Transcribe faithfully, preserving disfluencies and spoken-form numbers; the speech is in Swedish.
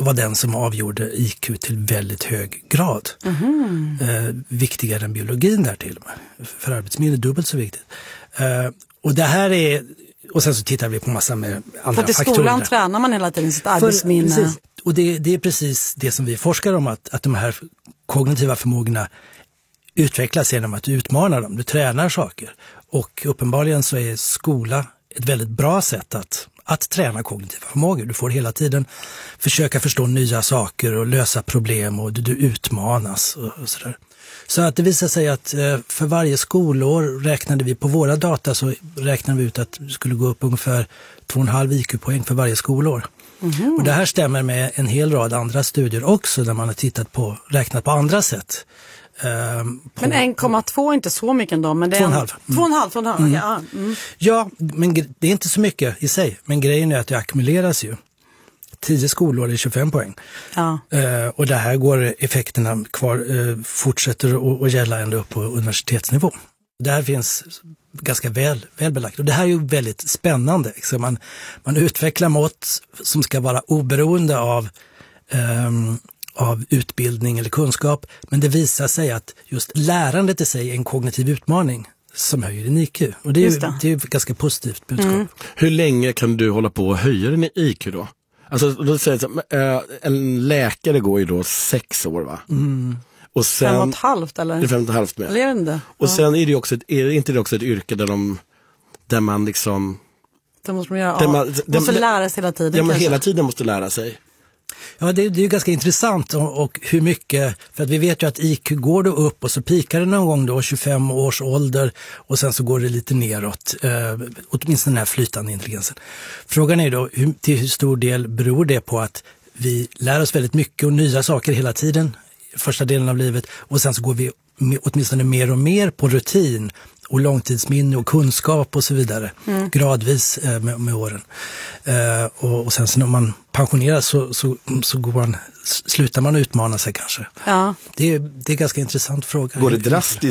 var den som avgjorde I Q till väldigt hög grad. Mm. Eh, viktigare än biologin där till och med. För arbetsminne dubbelt så viktigt. Eh, och det här är, och sen så tittar vi på massa med andra faktorer. För att i skolan där. Tränar man hela tiden sitt arbetsminne. För, precis, och det, det är precis det som vi forskar om, att, att de här kognitiva förmågorna utvecklas genom att du utmanar dem, du tränar saker. Och uppenbarligen så är skola ett väldigt bra sätt att, att träna kognitiva förmågor. Du får hela tiden försöka förstå nya saker och lösa problem, och du, du utmanas och, och sådär. Så att det visar sig att eh, för varje skolår räknade vi på våra data, så räknade vi ut att det skulle gå upp ungefär två och en halv I Q-poäng för varje skolår. Mm-hmm. Och det här stämmer med en hel rad andra studier också, där man har tittat på, räknat på andra sätt. Um, på, men en komma två är inte så mycket ändå, men det är två och en halv. två och en halv, två och en halv. Mm. Ja, mm. ja, men det är inte så mycket i sig, men grejen är att det ackumuleras ju. tio skolår är tjugofem poäng. Ja. Uh, och det här går effekterna kvar, uh, fortsätter att gälla ända upp på universitetsnivå. Det här finns ganska väl, väl belagt, och det här är ju väldigt spännande. Så man, man utvecklar mått som ska vara oberoende av um, av utbildning eller kunskap, men det visar sig att just lärandet i sig är en kognitiv utmaning som höjer din I Q. Och det är ju det. Det är ett ganska positivt budskap. Mm. Hur länge kan du hålla på att höja din I Q då? Alltså, då säger jag, äh, en läkare går ju då sex år, va? Mm. Och sen, fem och ett halvt eller? Det är fem och ett halvt med. Eller inte? Och ja. sen är det också ett, är inte det också ett yrke där de där man liksom det måste man göra, där man, ja. måste lära sig hela tiden. Ja, men kanske. hela tiden måste lära sig. Ja, det, det är ju ganska intressant, och, och hur mycket, för att vi vet ju att I Q går då upp och så pikar det någon gång då tjugofem års ålder, och sen så går det lite neråt, eh, åtminstone den här flytande intelligensen. Frågan är då, hur, till hur stor del beror det på att vi lär oss väldigt mycket och nya saker hela tiden, första delen av livet, och sen så går vi åtminstone mer och mer på rutin och långtidsminne och kunskap och så vidare, mm. gradvis eh, med, med åren. Eh, och, och sen så när man pensioneras så, så, så går man, slutar man utmana sig kanske. Ja. Det är, det är en ganska intressant fråga. Går det drastiskt